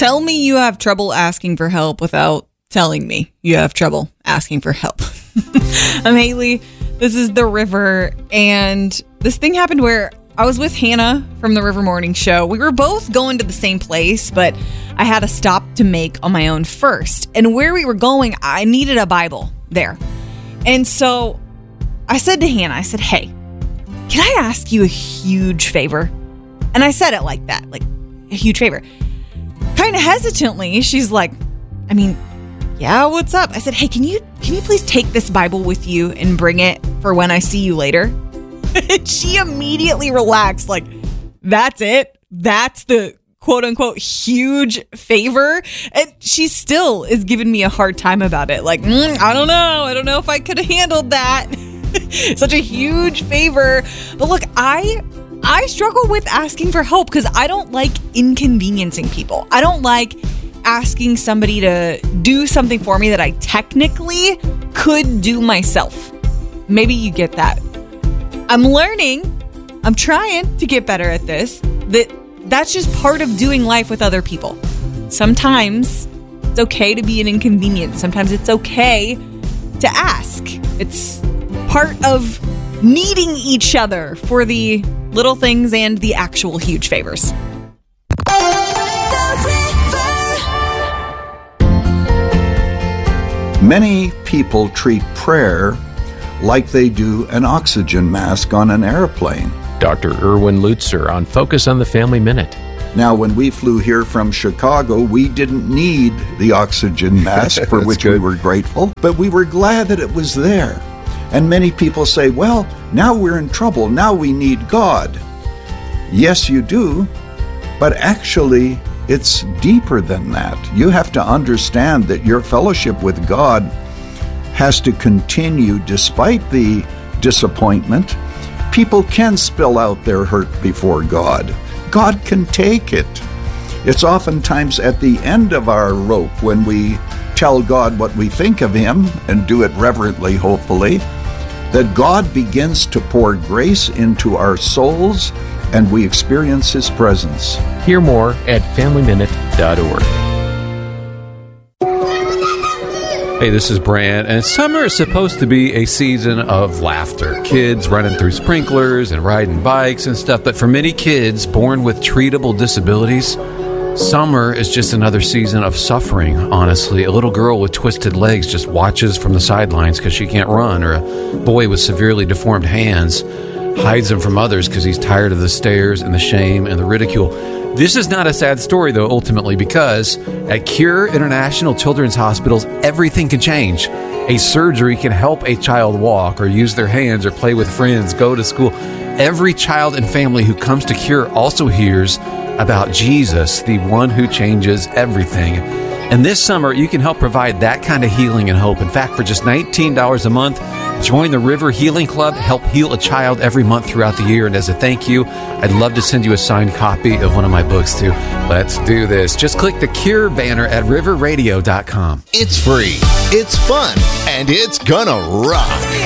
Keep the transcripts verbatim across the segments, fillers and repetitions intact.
Tell me you have trouble asking for help without telling me you have trouble asking for help. I'm Haley. This is The River. And this thing happened where I was with Hannah from the River Morning Show. We were both going to the same place, but I had a stop to make on my own first. And where we were going, I needed a Bible there. And so I said to Hannah, I said, hey, can I ask you a huge favor? And I said it like that, like a huge favor. Kind of hesitantly, she's like, I mean, yeah, what's up? I said, hey, can you can you please take this Bible with you and bring it for when I see you later? She immediately relaxed, like, that's it? That's the quote unquote huge favor? And she still is giving me a hard time about it. Like, mm, I don't know. I don't know if I could have handled that. Such a huge favor. But look, I I struggle with asking for help because I don't like inconveniencing people. I don't like asking somebody to do something for me that I technically could do myself. Maybe you get that. I'm learning. I'm trying to get better at this. That that's just part of doing life with other people. Sometimes it's okay to be an inconvenience. Sometimes it's okay to ask. It's part of needing each other for the little things and the actual huge favors. Many people treat prayer like they do an oxygen mask on an airplane. Doctor Erwin Lutzer on Focus on the Family Minute. Now, when we flew here from Chicago, we didn't need the oxygen mask, for which good. we were grateful, but we were glad that it was there. And many people say, well, now we're in trouble. Now we need God. Yes, you do, but actually, it's deeper than that. You have to understand that your fellowship with God has to continue despite the disappointment. People can spill out their hurt before God. God can take it. It's oftentimes at the end of our rope when we tell God what we think of Him and do it reverently, hopefully, that God begins to pour grace into our souls and we experience His presence. Hear more at family minute dot org. Hey, this is Brant, and summer is supposed to be a season of laughter. Kids running through sprinklers and riding bikes and stuff, but for many kids born with treatable disabilities, summer is just another season of suffering, honestly. A little girl with twisted legs just watches from the sidelines because she can't run, or a boy with severely deformed hands hides them from others because he's tired of the stares and the shame and the ridicule. This is not a sad story, though, ultimately, because at Cure International Children's Hospitals, everything can change. A surgery can help a child walk or use their hands or play with friends, go to school. Every child and family who comes to Cure also hears about Jesus, the one who changes everything. And this summer, you can help provide that kind of healing and hope. In fact, for just nineteen dollars a month, join the River Healing Club, help heal a child every month throughout the year. And as a thank you, I'd love to send you a signed copy of one of my books, too. Let's do this. Just click the Cure banner at river radio dot com. It's free, it's fun, and it's gonna rock.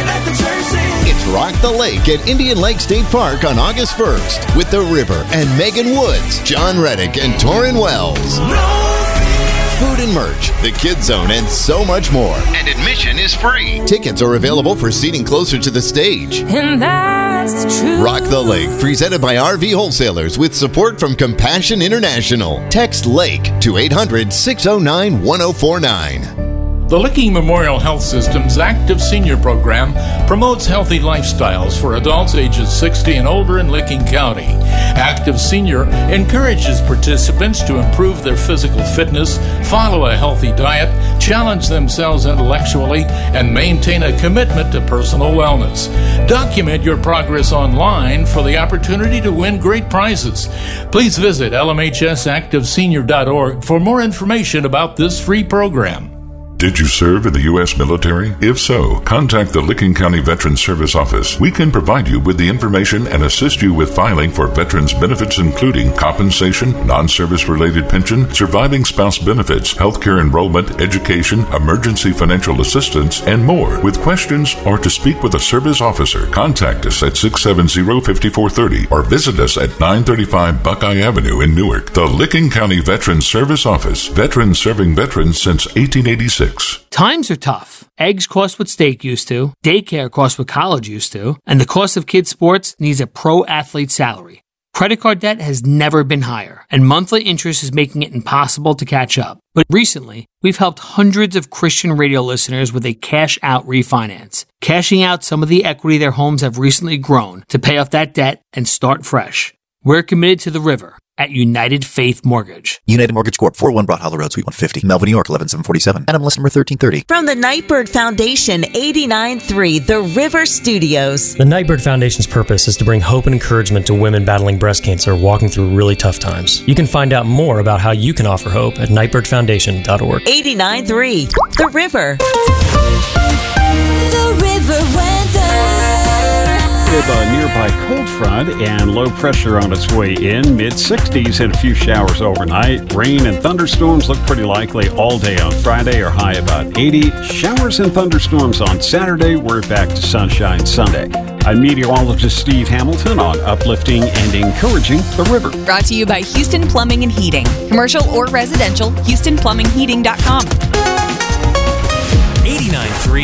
It's Rock the Lake at Indian Lake State Park on August first with The River and Megan Woods, John Reddick, and Torrin Wells. Food and merch, the Kids Zone, and so much more. And admission is free. Tickets are available for seating closer to the stage. And that's the truth. Rock the Lake, presented by R V Wholesalers with support from Compassion International. Text LAKE to eight hundred, six oh nine, one oh four nine. The Licking Memorial Health System's Active Senior Program promotes healthy lifestyles for adults ages sixty and older in Licking County. Active Senior encourages participants to improve their physical fitness, follow a healthy diet, challenge themselves intellectually, and maintain a commitment to personal wellness. Document your progress online for the opportunity to win great prizes. Please visit L M H S active senior dot org for more information about this free program. Did you serve in the U S military? If so, contact the Licking County Veterans Service Office. We can provide you with the information and assist you with filing for veterans benefits including compensation, non-service related pension, surviving spouse benefits, healthcare enrollment, education, emergency financial assistance, and more. With questions or to speak with a service officer, contact us at six seven zero, five four three zero or visit us at nine thirty-five Buckeye Avenue in Newark. The Licking County Veterans Service Office. Veterans serving veterans since eighteen eighty-six. Times are tough. Eggs cost what steak used to, daycare costs what college used to, and the cost of kids' sports needs a pro athlete salary. Credit card debt has never been higher, and monthly interest is making it impossible to catch up. But recently, we've helped hundreds of Christian radio listeners with a cash-out refinance, cashing out some of the equity their homes have recently grown to pay off that debt and start fresh. We're committed to the river at United Faith Mortgage. United Mortgage Corp, four oh one Broad Hollow Road, Suite one fifty, Melville, New York, eleven seven forty-seven. N M L S number thirteen thirty. From the Nightbird Foundation, eighty-nine point three, The River Studios. The Nightbird Foundation's purpose is to bring hope and encouragement to women battling breast cancer walking through really tough times. You can find out more about how you can offer hope at nightbird foundation dot org. eighty-nine point three, The River. The River Weather. With a nearby cold front and low pressure on its way in, mid sixties and a few showers overnight. Rain and thunderstorms look pretty likely all day on Friday, or high about eighty. Showers and thunderstorms on Saturday. We're back to sunshine Sunday. I'm meteorologist Steve Hamilton on uplifting and encouraging the river. Brought to you by Houston Plumbing and Heating. Commercial or residential, houston plumbing heating dot com. eighty-nine point three